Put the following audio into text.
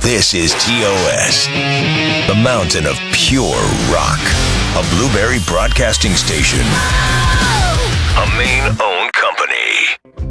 This is TOS, the mountain of pure rock, a Blueberry Broadcasting Station.